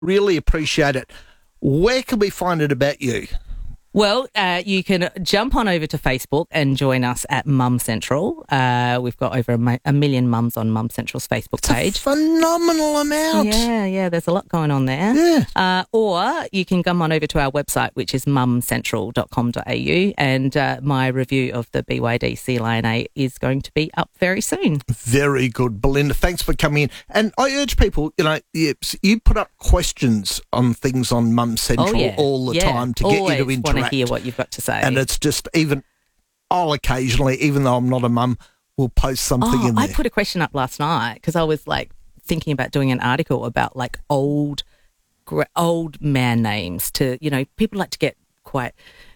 Really appreciate it. Where can we find it about you? Well, you can jump on over to Facebook and join us at Mum Central. We've got over a million mums on Mum Central's Facebook page. It's a phenomenal amount. Yeah, there's a lot going on there. Yeah. Or you can come on over to our website, which is mumcentral.com.au, and my review of the BYD Sea Lion 8 is going to be up very soon. Very good, Belinda. Thanks for coming in. And I urge people, you put up questions on things on Mum Central all the time to get you to interact. To hear what you've got to say. And it's just I'll occasionally, even though I'm not a mum, will post something in there. I put a question up last night because I was thinking about doing an article about old man names to, people like to get quite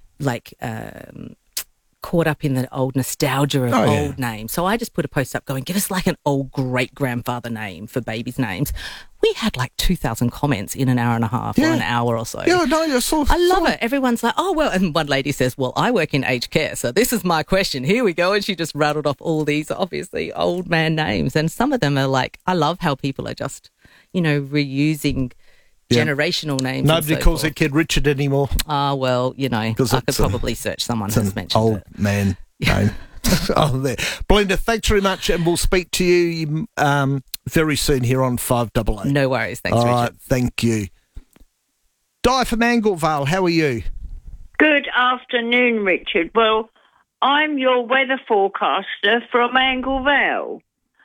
caught up in the old nostalgia of old names. So I just put a post up going, give us an old great-grandfather name for babies' names. We had 2,000 comments in an hour and a half or an hour or so. Yeah, no, I love it. Everyone's like, oh, well, and one lady says, well, I work in aged care, so this is my question. Here we go. And she just rattled off all these, obviously, old man names. And some of them are I love how people are just, reusing generational names. Nobody calls their kid Richard anymore. Well, I could probably search someone who's mentioned old man name. There. Belinda, thanks very much, and we'll speak to you very soon here on 5AA. No worries. Thanks, Richard. All right, thank you. Di from Anglevale, how are you? Good afternoon, Richard. Well, I'm your weather forecaster from Anglevale.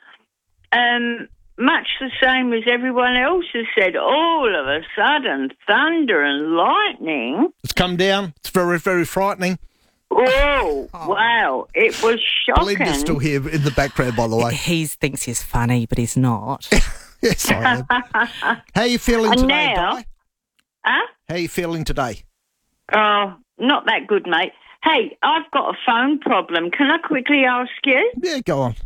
Much the same as everyone else has said, all of a sudden, thunder and lightning. It's come down. It's very, very frightening. Oh, wow. It was shocking. Belinda's still here in the background, by the way. He thinks he's funny, but he's not. Yes, I am. How are you feeling today, now, Di? Huh? How are you feeling today? Oh, not that good, mate. Hey, I've got a phone problem. Can I quickly ask you? Yeah, go on.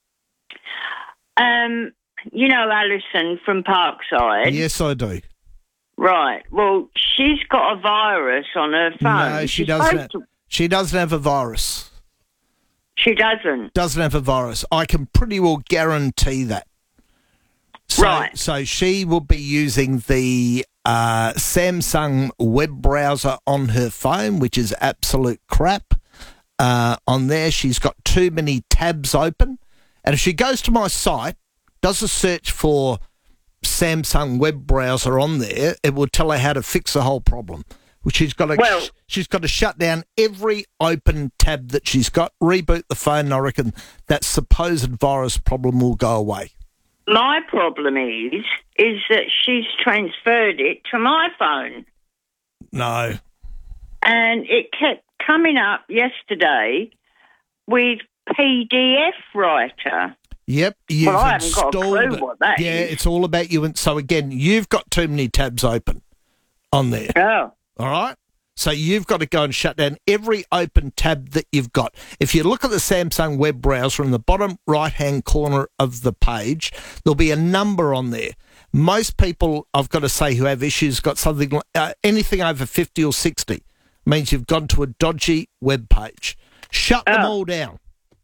You know Alison from Parkside? Yes, I do. Right. Well, she's got a virus on her phone. No, she doesn't. She doesn't have a virus. She doesn't? Doesn't have a virus. I can pretty well guarantee that. Right. So she will be using the Samsung web browser on her phone, which is absolute crap. On there, she's got too many tabs open. And if she goes to my site, does a search for Samsung web browser on there, it will tell her how to fix the whole problem. Which she's got to shut down every open tab that she's got, reboot the phone, and I reckon that supposed virus problem will go away. My problem is that she's transferred it to my phone. No. And it kept coming up yesterday with PDF Writer. Yep, you've I haven't got a clue what that is. Yeah, it's all about you. And so, again, you've got too many tabs open on there. Oh. All right? So you've got to go and shut down every open tab that you've got. If you look at the Samsung web browser in the bottom right-hand corner of the page, there'll be a number on there. Most people, I've got to say, who have issues, got something anything over 50 or 60, means you've gone to a dodgy web page. Shut them all down.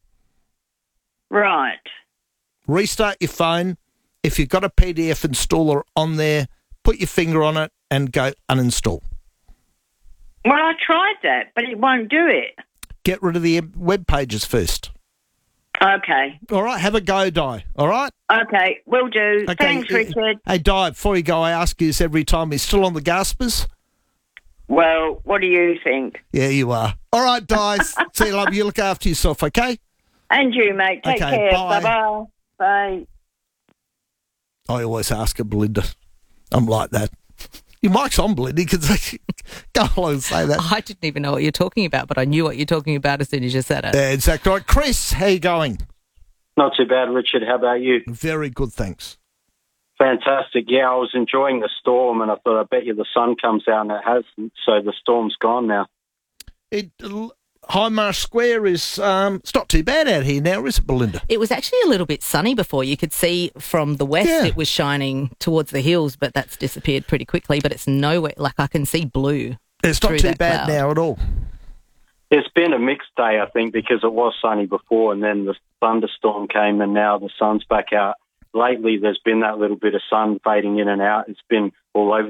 Right. Restart your phone. If you've got a PDF installer on there, put your finger on it and go uninstall. Well, I tried that, but it won't do it. Get rid of the web pages first. Okay. All right, have a go, Di. All right? Okay, will do. Okay. Thanks, Richard. Hey, Di, before you go, I ask you this every time. Are you still on the Gaspers? Well, what do you think? Yeah, you are. All right, Di. See you, love. You look after yourself, okay? And you, mate. Take care. Bye. Bye-bye. Bye. I always ask her, Belinda. I'm like that. Your mic's on, Belinda. You can go along and say that. I didn't even know what you're talking about, but I knew what you're talking about as soon as you said it. Yeah, exactly right. Chris, how you going? Not too bad, Richard. How about you? Very good, thanks. Fantastic. Yeah, I was enjoying the storm, and I thought, I bet you the sun comes out, and it hasn't, so the storm's gone now. Highmarsh Square is it's not too bad out here now, is it, Belinda? It was actually a little bit sunny before. You could see from the west it was shining towards the hills, but that's disappeared pretty quickly. But it's nowhere, I can see blue. It's not too bad now at all. It's been a mixed day, I think, because it was sunny before and then the thunderstorm came and now the sun's back out. lately there's been that little bit of sun fading in and out. It's been all over